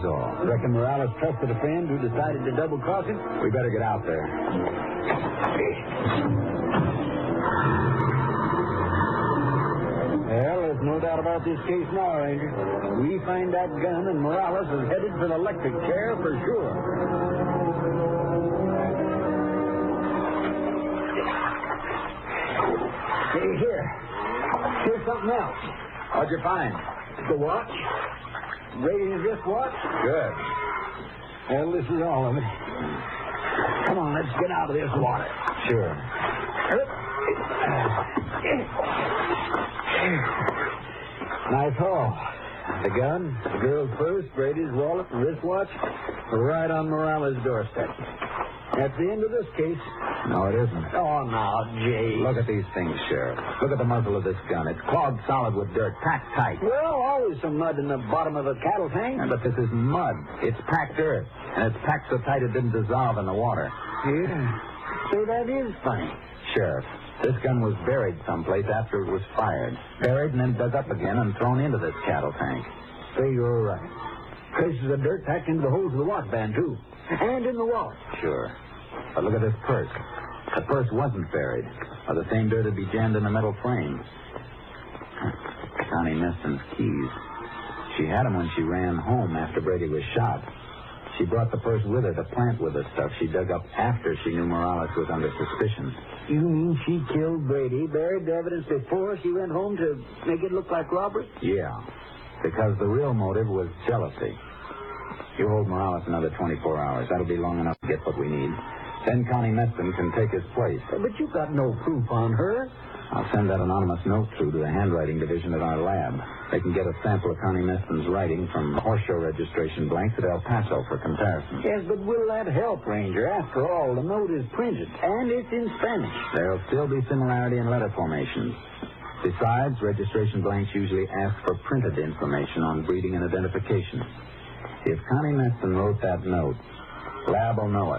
all. Reckon Morales trusted a friend who decided to double-cross him? We better get out there. Well, there's no doubt about this case now, Ranger. We find that gun, and Morales is headed for the electric chair for sure. Hey, here's something else. What'd you find? The watch. Brady's wristwatch. Good. Well, this is all of it. Come on, let's get out of this water. Sure. Nice haul. The gun, the girl's purse, Brady's wallet, and wristwatch are right on Morales' doorstep. That's the end of this case. No, it isn't. Oh, now, Jay. Look at these things, Sheriff. Look at the muzzle of this gun. It's clogged solid with dirt, packed tight. Well, always some mud in the bottom of a cattle tank. Yeah, but this is mud. It's packed earth. And it's packed so tight it didn't dissolve in the water. Yeah. So that is funny. Sheriff, this gun was buried someplace after it was fired. Buried and then dug up again and thrown into this cattle tank. Say you're right. Traces of dirt packed into the holes of the watch band, too. And in the wallet. Sure. But look at this purse. The purse wasn't buried, or the same dirt would be jammed in the metal frame. Connie Meston's keys. She had them when she ran home after Brady was shot. She brought the purse with her to plant with the stuff she dug up after she knew Morales was under suspicion. You mean she killed Brady, buried the evidence before she went home to make it look like robbery? Yeah, because the real motive was jealousy. You hold Morales another 24 hours. That'll be long enough to get what we need. Then Connie Meston can take his place. But you've got no proof on her. I'll send that anonymous note through to the handwriting division at our lab. They can get a sample of Connie Meston's writing from horse show registration blanks at El Paso for comparison. Yes, but will that help, Ranger? After all, the note is printed, and it's in Spanish. There'll still be similarity in letter formations. Besides, registration blanks usually ask for printed information on breeding and identification. If Connie Meston wrote that note, lab will know it.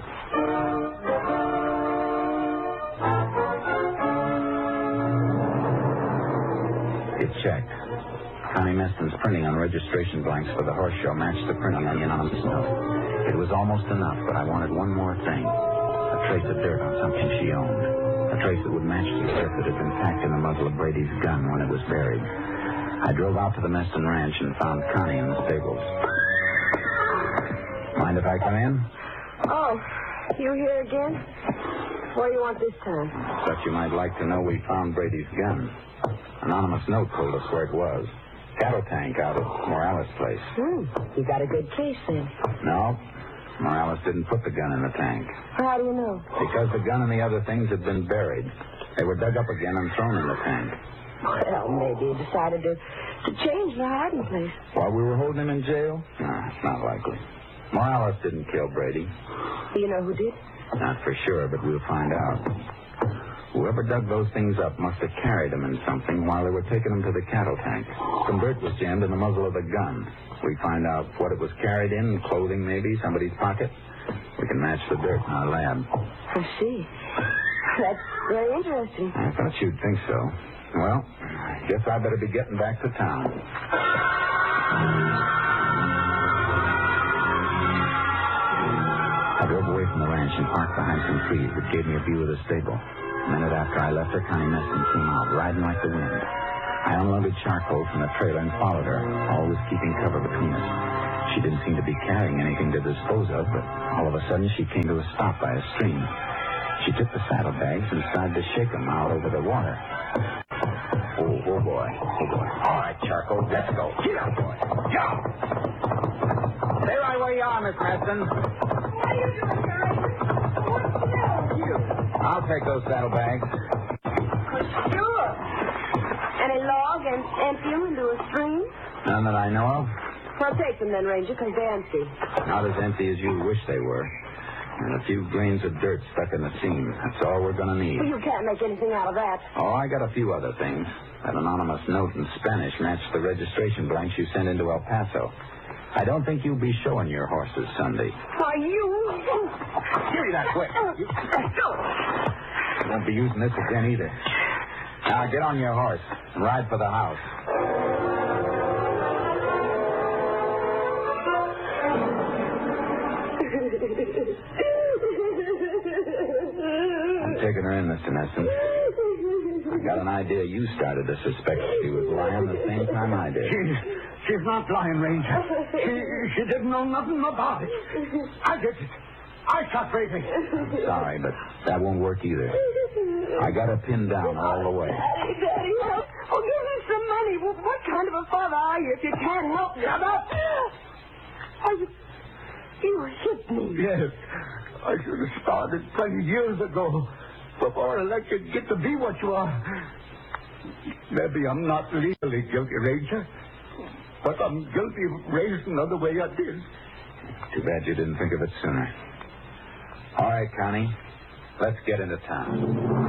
It checked. Connie Meston's printing on registration blanks for the horse show matched the printing on the anonymous note. It was almost enough, but I wanted one more thing. A trace of dirt on something she owned. A trace that would match the dirt that had been packed in the muzzle of Brady's gun when it was buried. I drove out to the Meston ranch and found Connie in the stables. Mind if I come in? Oh, you here again? What do you want this time? Thought you might like to know we found Brady's gun. Anonymous note told us where it was. Cattle tank out at Morales' place. You got a good case then. No, Morales didn't put the gun in the tank. How do you know? Because the gun and the other things had been buried. They were dug up again and thrown in the tank. Well, maybe he decided to change the hiding place. While we were holding him in jail? No, it's not likely. Morales didn't kill Brady. Do you know who did? Not for sure, but we'll find out. Whoever dug those things up must have carried them in something while they were taking them to the cattle tank. Some dirt was jammed in the muzzle of the gun. We find out what it was carried in, clothing maybe, somebody's pocket. We can match the dirt in our lab. I see. That's very interesting. I thought you'd think so. Well, I guess I better be getting back to town. I drove away from the ranch and parked behind some trees that gave me a view of the stable. A minute after I left her, Connie Meston came out, riding like the wind. I unloaded charcoal from the trailer and followed her, always keeping cover between us. She didn't seem to be carrying anything to dispose of, but all of a sudden she came to a stop by a stream. She took the saddlebags and started to shake them out over the water. Oh, boy. Oh, boy. All right, Charcoal, let's go. Get up, boy. Jump! Stay right where you are, Miss Meston. What are you doing, guys? What's You. I'll take those saddlebags. Sure. Any log and empty them into a stream? None that I know of. Well, take them then, Ranger, because they're empty. Not as empty as you wish they were. And a few grains of dirt stuck in the seam. That's all we're going to need. Well, you can't make anything out of that. Oh, I got a few other things. That anonymous note in Spanish matched the registration blanks you sent into El Paso. I don't think you'll be showing your horses Sunday. Why, you... Give me that quick. You won't be using this again either. Now get on your horse and ride for the house. taken her in, Mr. Nesson. I got an idea you started to suspect she was lying the same time I did. She's not lying, Ranger. She didn't know nothing about it. I did it. I shot Brady. I'm sorry, but that won't work either. I got her pinned down all the way. Daddy, help. Oh, give me some money. Well, what kind of a father are you if you can't help me? Shut up! Oh, you hit me. Yes. I should have started 20 years ago, before I let you get to be what you are. Maybe I'm not legally guilty, Ranger, but I'm guilty of raising the way I did. Too bad you didn't think of it sooner. All right, Connie. Let's get into town.